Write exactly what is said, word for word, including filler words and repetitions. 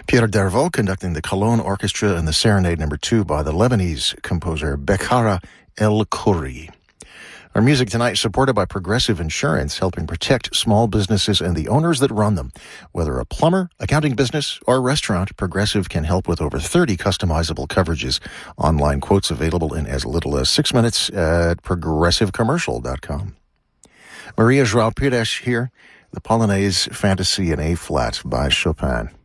Pierre Dervaux conducting the Cologne Orchestra and the Serenade Number Two by the Lebanese composer Bekhara El Khoury. Our music tonight is supported by Progressive Insurance, helping protect small businesses and the owners that run them. Whether a plumber, accounting business, or a restaurant, Progressive can help with over thirty customizable coverages. Online quotes available in as little as six minutes at progressive commercial dot com. Maria João Pires here, the Polonaise Fantasy in A-flat by Chopin.